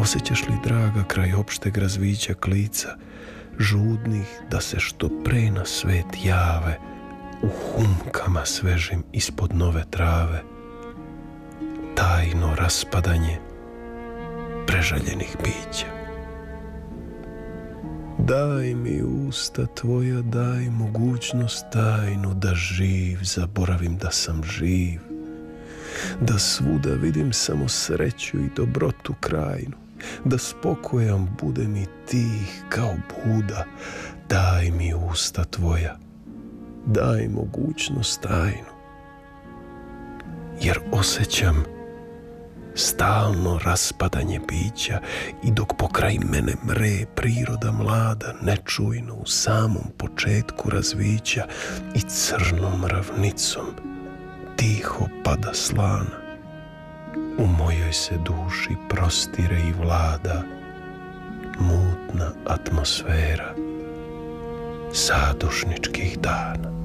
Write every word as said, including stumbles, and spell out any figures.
Osjećaš li, draga, kraj opšteg razvića klica, žudnih da se što pre na svet jave, u humkama svežim ispod nove trave, tajno raspadanje prežaljenih bića? Daj mi usta tvoja, daj mogućnost tajnu da živ zaboravim da sam živ, da svuda vidim samo sreću i dobrotu krajnu, da spokojam budem i tih kao Buda. Daj mi usta tvoja, daj mogućnost tajnu, jer osjećam stalno raspadanje bića i dok pokraj mene mre priroda mlada, nečujno u samom početku razvića i crnom ravnicom tiho pada slana, u mojoj se duši prostire i vlada mutna atmosfera zadušničkih dana.